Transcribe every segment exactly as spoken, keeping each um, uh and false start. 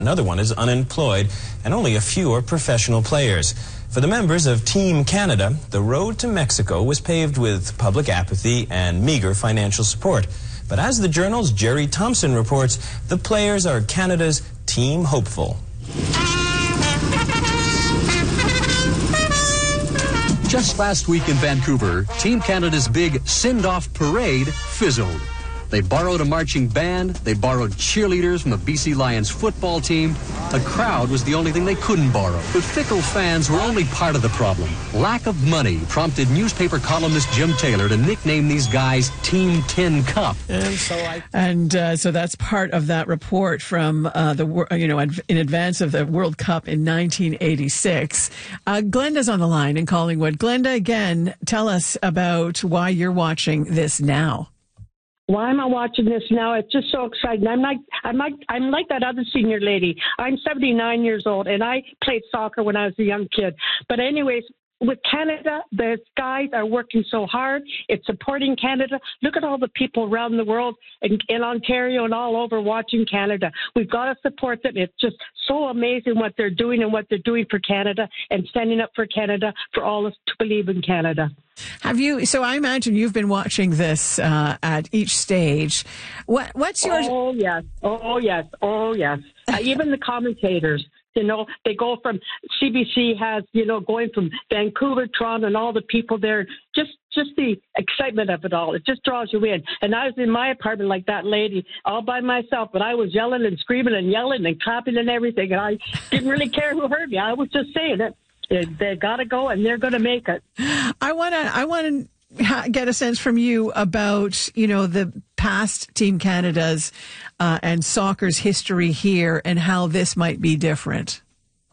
Another one is unemployed, and only a few are professional players. For the members of Team Canada, the road to Mexico was paved with public apathy and meager financial support. But as the Journal's Jerry Thompson reports, the players are Canada's team hopeful. Just last week in Vancouver, Team Canada's big send-off parade fizzled. They borrowed a marching band, they borrowed cheerleaders from the B C Lions football team. A crowd was the only thing they couldn't borrow. But fickle fans were only part of the problem. Lack of money prompted newspaper columnist Jim Taylor to nickname these guys Team Tin Cup. And so, I- and, uh, so that's part of that report from uh, the you know in advance of the World Cup in nineteen eighty-six. Uh, Glenda's on the line in Collingwood. Glenda, again, tell us about why you're watching this now. Why am I watching this now? It's just so exciting. I'm like, I'm like, I'm like that other senior lady. I'm seventy-nine years old, and I played soccer when I was a young kid. But anyways, with Canada, the guys are working so hard. It's supporting Canada. Look at all the people around the world in, in Ontario and all over watching Canada. We've got to support them. It's just so amazing what they're doing and what they're doing for Canada and standing up for Canada, for all of us to believe in Canada. Have you? So I imagine you've been watching this uh, at each stage. What, what's your? Oh yes, oh yes, oh yes. Uh, even the commentators. You know, they go from C B C has, you know, going from Vancouver, Toronto, and all the people there. Just, just the excitement of it all. It just draws you in. And I was in my apartment like that lady, all by myself, but I was yelling and screaming and yelling and clapping and everything. And I didn't really care who heard me. I was just saying it. They, they got to go, and they're going to make it. I want to. I want to. Get a sense from you about, you know, the past Team Canada's uh, and soccer's history here and how this might be different.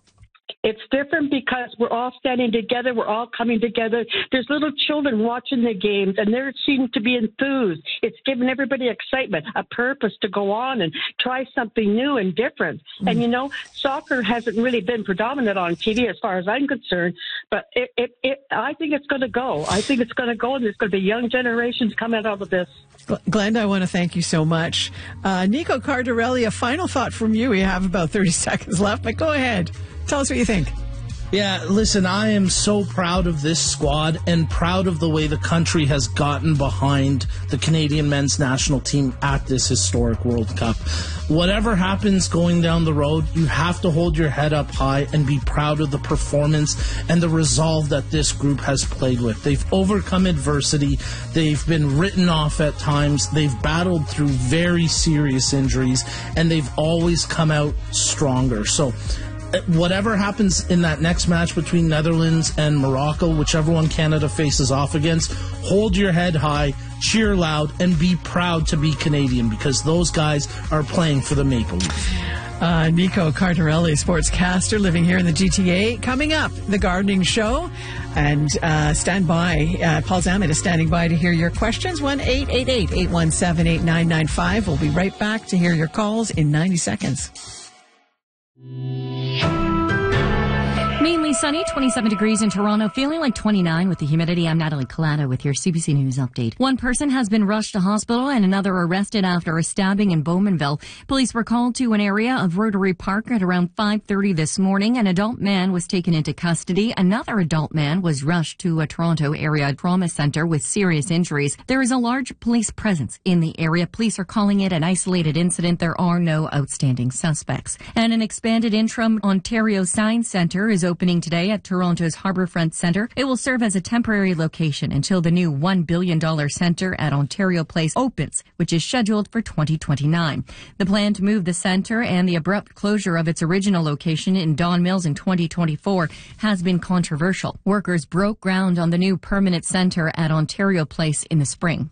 It's different because we're all standing together. We're all coming together. There's little children watching the games, and they seem to be enthused. It's giving everybody excitement, a purpose to go on and try something new and different. Mm. And, you know, soccer hasn't really been predominant on T V as far as I'm concerned, but it, it, it I think it's going to go. I think it's going to go, and there's going to be young generations coming out of this. Glenda, I want to thank you so much. Uh, Nico Cardarelli, a final thought from you. We have about thirty seconds left, but go ahead. Tell us what you think. Yeah, listen, I am so proud of this squad and proud of the way the country has gotten behind the Canadian men's national team at this historic World Cup. Whatever happens going down the road, you have to hold your head up high and be proud of the performance and the resolve that this group has played with. They've overcome adversity. They've been written off at times. They've battled through very serious injuries, and they've always come out stronger. So whatever happens in that next match between Netherlands and Morocco, whichever one Canada faces off against, hold your head high, cheer loud, and be proud to be Canadian, because those guys are playing for the Maple Leafs. Uh, Nico Cardarelli, sportscaster living here in the G T A. Coming up, the gardening show. And uh, stand by. Uh, Paul Zammit is standing by to hear your questions. one eight eight eight, eight one seven, eight nine nine five. We'll be right back to hear your calls in ninety seconds. Mainly sunny, twenty-seven degrees in Toronto, feeling like twenty-nine with the humidity. I'm Natalie Collada with your C B C News update. One person has been rushed to hospital and another arrested after a stabbing in Bowmanville. Police were called to an area of Rotary Park at around five thirty this morning. An adult man was taken into custody. Another adult man was rushed to a Toronto area trauma center with serious injuries. There is a large police presence in the area. Police are calling it an isolated incident. There are no outstanding suspects. And an expanded interim Ontario Science Centre is opening today at Toronto's Harbourfront Centre. It will serve as a temporary location until the new one billion dollars centre at Ontario Place opens, which is scheduled for twenty twenty-nine. The plan to move the centre and the abrupt closure of its original location in Don Mills in twenty twenty-four has been controversial. Workers broke ground on the new permanent centre at Ontario Place in the spring.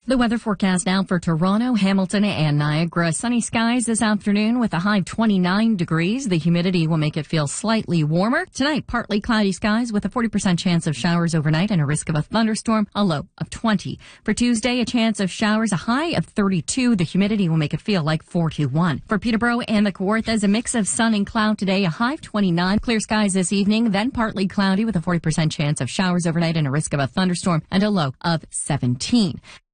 The weather forecast now for Toronto, Hamilton, and Niagara. Sunny skies this afternoon with a high of twenty-nine degrees. The humidity will make it feel slightly warmer. Tonight, partly cloudy skies with a forty percent chance of showers overnight and a risk of a thunderstorm, a low of twenty. For Tuesday, a chance of showers, a high of thirty-two. The humidity will make it feel like forty-one. For Peterborough and the Kawarthas, a mix of sun and cloud today, a high of twenty-nine. Clear skies this evening, then partly cloudy with a forty percent chance of showers overnight and a risk of a thunderstorm and a low of seventeen.